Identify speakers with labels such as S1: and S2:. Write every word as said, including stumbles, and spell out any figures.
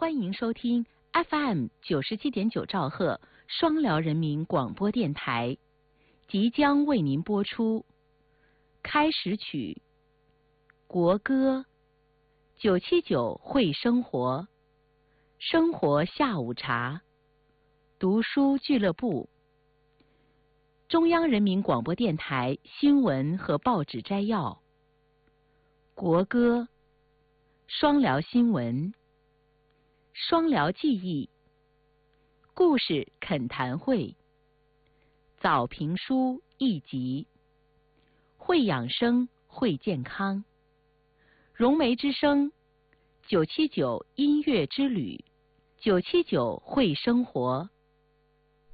S1: 欢迎收听 F M 九十七点九兆赫双辽人民广播电台，即将为您播出开始曲国歌九七九会生活生活下午茶读书俱乐部，中央人民广播电台新闻和报纸摘要，国歌，双辽新闻，双辽记忆，故事恳谈会，早评书一集，会养生会健康，融媒之声，九七九音乐之旅，九七九会生活。